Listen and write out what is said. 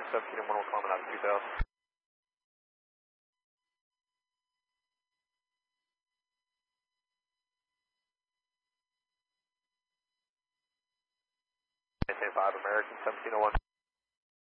1701 will comment out 2000. Maintain 5 American 1701.